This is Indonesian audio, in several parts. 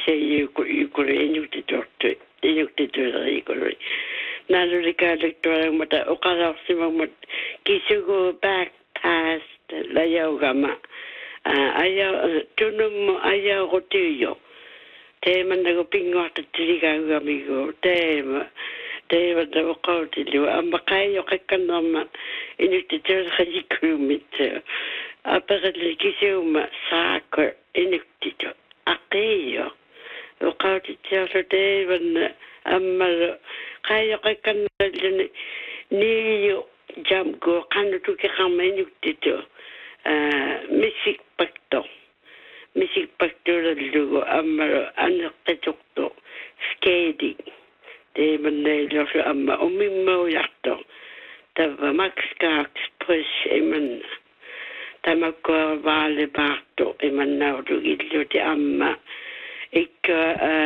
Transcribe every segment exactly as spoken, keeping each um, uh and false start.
se yuko yuko enyukti torto enyukti torto yuko nalu rikadektora mata okara sima mat kisugo back past la yogama aya tunum aya rotiyo te mandago pingota tiriga gamigo te te vada okauti liwa ambakai yokakanama enyukti torto hajikrumit apparently kisuuma soccer enyukti torto Aqiyo, wakati tiada dewan amal kaya kan niyo jam go kan tu ke kamenyuk tito misik pakto misik pakto lalu amal anak tetukto skating dewan nelo amma umi mau yakto tava max kax push eman Tamakko vale bakto eman naudu illo te amma ikka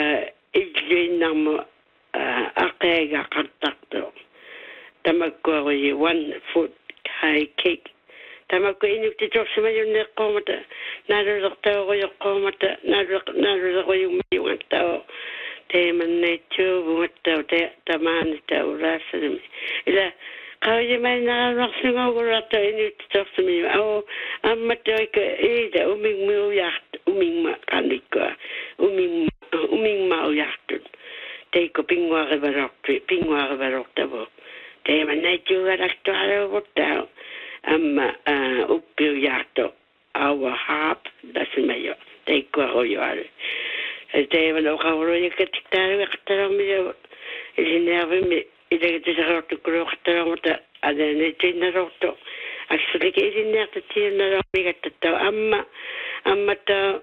illinamo aqega qartaqto tamakko yi one foot high kick tamakko inukti torsama yunne qomata narurta go yoqomata narur narur go yumayuanta te manne chubu watta te tamanita urasim ila Kaya may nakaraksing ako rata init sa sumi. Ako, ang matay ka, eh, da, uming mauyak, uming makanik ka, uming, uming mauyak dun. Tay ko pingwa ka barok, pingwa ka barok tabo. Tay man na ito ka rakto araw ko tao. Ang upyo yakto, awa hap, dasi mayo. Tay ko ako yun. Tay man ako kawaro yung katiktaro, kataro mo ilinawi mi. Ida kita sekarang tu kalau kata orang tu ada nanti naruh tu, asalnya ini ni ada tiada naruh mereka tahu amma amma tu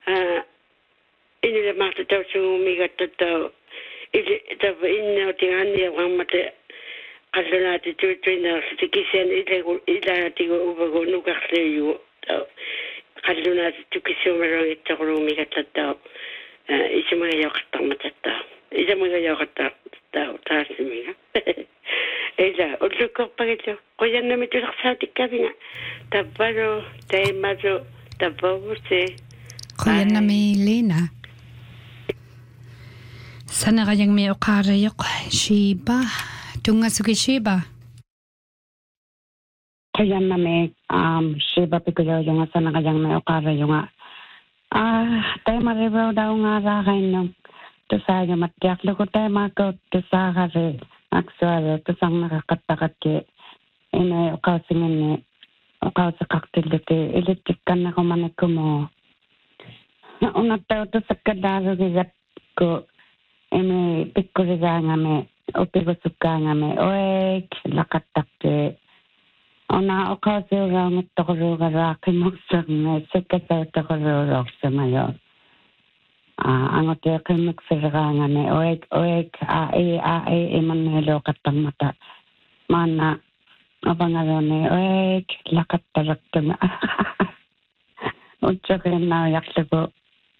ini dah masa tahu semua mereka tahu ini tahu ini nanti ane amma tu kalau nanti tu tu naruh sedikit sen ida ida tiga ubah gunu kakleyu tahu kalau nanti tu kisah orang itu kalau mereka tahu itu mereka yang kata mata tahu itu mereka yang kata tahu tahu semua. Ella, otro compañero, hoy no me tuve que hacer cabina. Taparo, taimaro, tapose. Hoy no me lena. Sana kayang may okara yok Shiba. Tunga suki Shiba. Hoy no me um Shiba pikulo yung sana kayang may okara yung ah taimaro daw nga rakin no. Tu saya matiak luko tayo mako tu sahare aksuara tu sang nakakatakot ke ina ukaw singin ukaw sa kaktil dito ilitik ka na kumanik ko mo unat tao tu sa kadaro gigat ko ina pikuriga nga me upigusuka nga me oek lakatak ke una ukaw siya nga tokoro garaki moksak nga sikasa tokoro roksa mayon Ah, ang otel kay magsiranga ni oek oek a e a e man hello katang mata mana abang ano ni oek lakat talak tama utsa kay na yaklego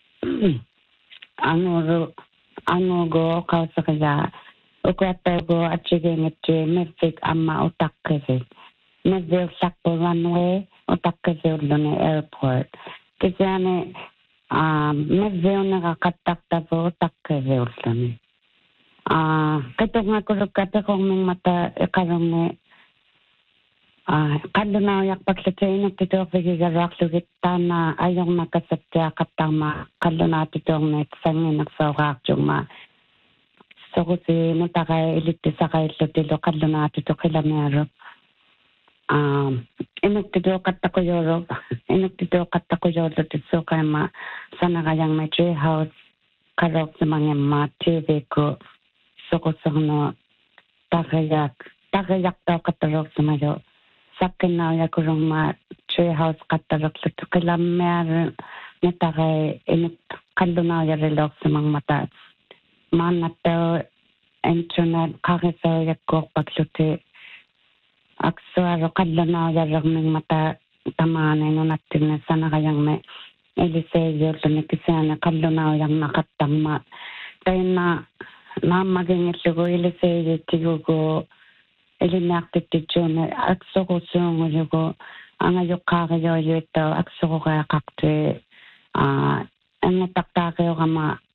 ano ro ano go kausa kaya ukwata go achige ngete mefik amma utak kasi medyo sakto runway utak kasi ulo ni airport kasi ane Um, medyo nakakatakta po takkewe ulan. Ah, kato nga kulog kata kong ming mata ikarong ni ah kado na yak pagsasayin ng tito pigigarak lugit na ayong nakasatya katama kado na titong na itasangin nagsawak yung ma so kasi natakay iliti sa kayo tilo kado na tito kilamero. Um, inuk tido kata ko yoro, inuk tido kata ko yoro tiso kaya ma sana kayang may tree house karok sa mga ma T V ko so ko sa no tagayak tagayak daw katarok sa mayo sakin na ya kurong ma tree house katarok sa to kaya mer natakay inuk kalo na ya relok sa mga mata man nato internet kakasaw ya ko pagluti aksuaro kadla na yarag ng mata tamanay no natin na sana kayang may eliseyo to ni kisana kadla na yang nakatama tayo na na maging ito eliseyo tigo ko elinakti tiyo na akso ko sungo yugo ang ayok kakayo ito akso ko kaya kakte ah ang natakta kayo kama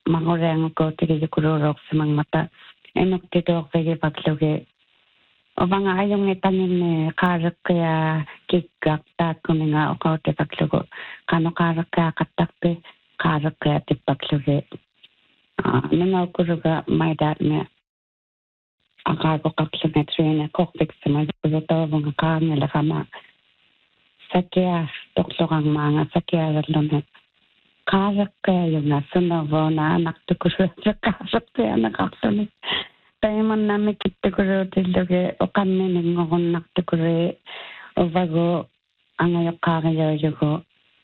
mangoreng ko tigi kurorok simang mata enok tito kaya paglugi o banga ayong itangin ni karak kaya kikak tat kuninga o kao te paglugo kano karak kaya katakpe karak kaya te paglugi nangaw kuruga may dat niya akago kaklumetri na kokpik sa mga kuruto mga kanya lakama sakya toklokang mga sakya ralunat karak kaya yung nasunawo na anak tukuro sa karak kaya nakaksunod. Tayo man namin kitukuro tilugi o kami nangokon naktukuro o bago ang ayok kakayo yugo.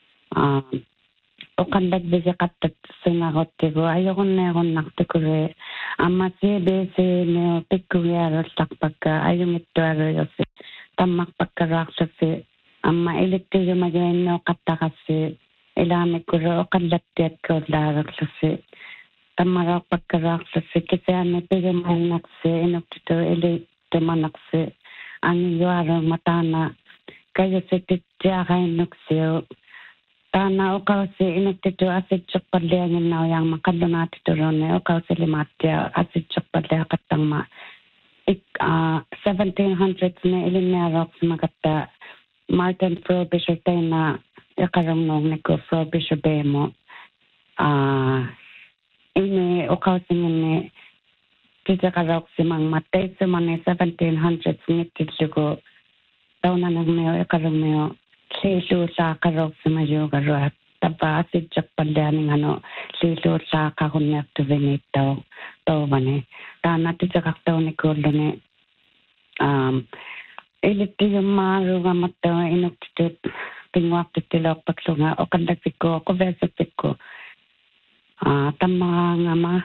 O kandag bisa katat sinakot tigo ayoko na akong naktukuro. Ama si besi niyo pikuya rosak pagka ayong ito aro yosi tamak pagkaraksa si ama ilikti yung magayin no katakasi ilami kuro o kanlatiat ko larak lasi. Tamarak pagkaraksasi kasi ano pigimay naksi inukito ili timanaksi ang yuarang matana kayo si titiyakay nuksiyo tana o kao si inukito asid chokpadliangin na yang makadunati turone o kao si limatya asid chokpadliya katang ma ik uh, seventeen hundreds na ilinarok sa magata Martin Frobisher tayo na yakarang nung niko Frobisher bemo ah uh, ini okaw singin ni kita karok simang matay simang seventeen hundreds ngitit lugo taon na nang mayo ikarong mayo silo sa karok simayo karot taba asid chak padyaning ano silo sa kakunyak to venito to bane ta nati chakak taw ni kulo ni um iliti yung maru nga mata inuktit tingwak titilok patlunga o kandagpiko o vesipiko Ah, uh, tama nga ma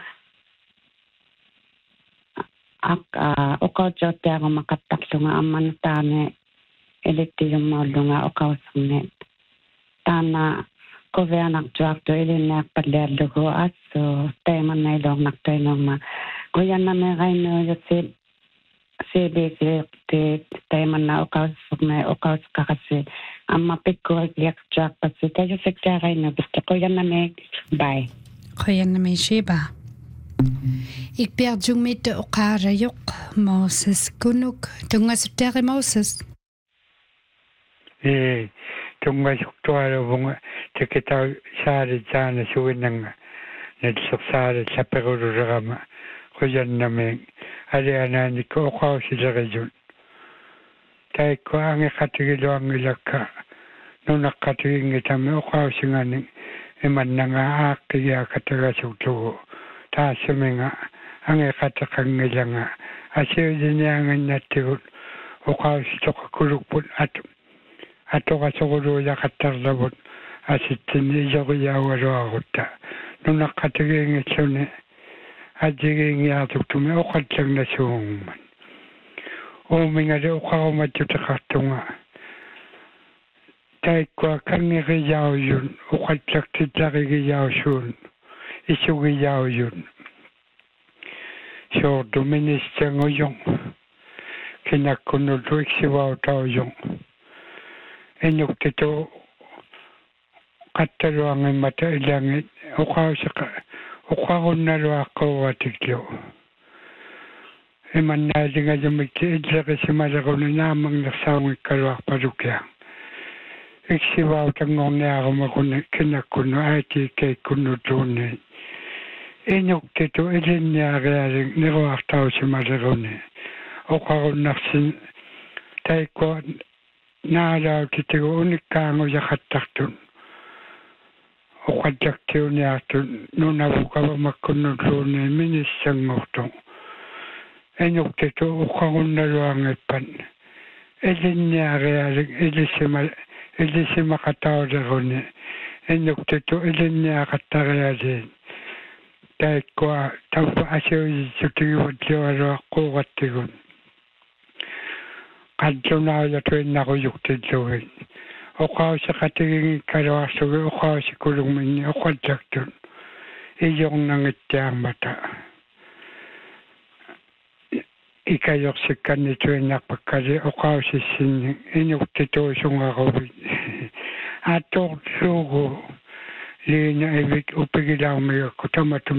ak uh, ukaw jote ako makataklo nga aman tane iliti yung maulo nga ukaw sumit tana ko vea nakjuak to ilinak padlerlo ko at so tayo man na ilong naktoy nung ma kuya na may kayo no yosi si besi tayo man na ukaw sumit ukaw kakasi ang mapit ko yak juak pasi tayo sikya kayo no gusto ko yan na may bye Koyan na may shiba. Ikpiarjung mit o karayok Moses kunuk tunga suteri Moses. Eh, tunga suktuara bunga tikita sari jana suwin ng nagsasari sa perururama koyan na may ali anani ko okaw sila rayon. Tayo ko ang ikatigilo ang ilaka nung nakatiging itami okaw singaning iman na nga akiya kataga sugtugo ta suminga ang katakang nila nga asiyo din niya nga natigot o kausito kakulukpun at ato kasuguro ya katarlabot asit tiniyo ko yawaro ako ta nung nakatiging ito ni adiging yatok tumi o katlang na suungman o minga di o kaumatyo katunga tayo ko kang ngiyaw yun, ukatsak titari ngiyaw yun, isu ngiyaw yun. So, duministya nguyong, kinakunod ko iksiwaw tao yung. Inyok tito, katalo ang mata ilangit, ukaw sa ka, ukaw nalo ako watigyo. Iman na di nga dumiti, idla kasi malako na namang nasawang ikalwak parukyang. Iksiwaw tangong niya ako makunik kinakuno ay kikay kuno doon. Inyok tito ilin niya kaya rin niruak tao si Malarone. O karoon naksin tayo ko naalaw tito unik kango yakatak doon. O kadak tiyo niya doon nung nabuka ba makuno doon minisang ngotong. Inyok tito o karoon naluang ipan. Ilin niya kaya rin ilin si Malarone. Ili si makatao na rin. Inyok tito, ili niya kataraya din. Dahil ko, tawpa asyo isutingiwad liyo aro ako katigon. Kadyo na ako yatuin na ako yuktin luwin. O kao sa katingin karawasugi, o kao si kulong minni, o kadyak dun. Iyong nangitya ang mata. Ikayok si kanito yung napagkali o kao si sining inyok tito yung ako atok sugo li na ibig upigilaw may ako tamatum